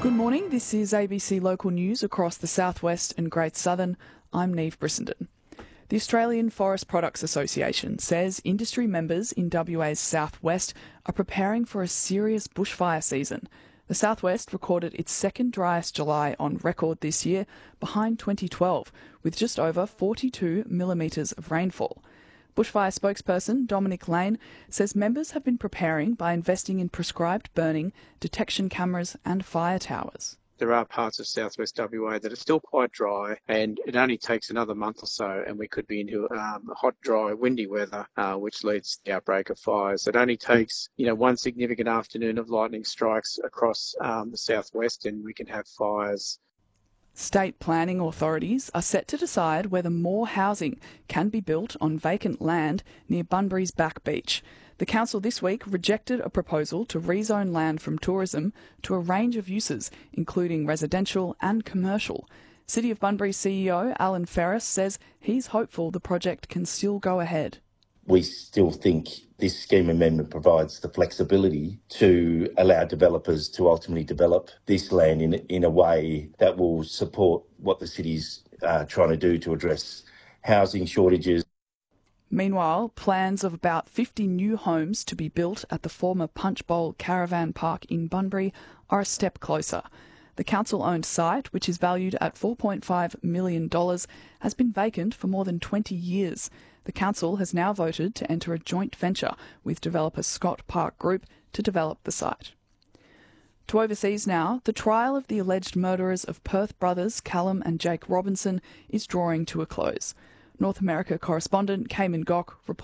Good morning, this is ABC Local News across the southwest and Great Southern. I'm Neve Brissenden. The Australian Forest Products Association says industry members in WA's southwest are preparing for a serious bushfire season. The southwest recorded its second driest July on record this year, behind 2012, with just over 42 millimetres of rainfall. Bushfire spokesperson Dominic Lane says members have been preparing by investing in prescribed burning, detection cameras and fire towers. There are parts of southwest WA that are still quite dry, and it only takes another month or so and we could be into hot, dry, windy weather, which leads to the outbreak of fires. It only takes, one significant afternoon of lightning strikes across the southwest and we can have fires. State planning authorities are set to decide whether more housing can be built on vacant land near Bunbury's Back Beach. The council this week rejected a proposal to rezone land from tourism to a range of uses, including residential and commercial. City of Bunbury CEO Alan Ferris says he's hopeful the project can still go ahead. We still think this scheme amendment provides the flexibility to allow developers to ultimately develop this land in a way that will support what the city's trying to do to address housing shortages. Meanwhile, plans of about 50 new homes to be built at the former Punch Bowl Caravan Park in Bunbury are a step closer. The council-owned site, which is valued at $4.5 million, has been vacant for more than 20 years. The council has now voted to enter a joint venture with developer Scott Park Group to develop the site. To overseas now, the trial of the alleged murderers of Perth brothers Callum and Jake Robinson is drawing to a close. North America correspondent Cayman Gock reports.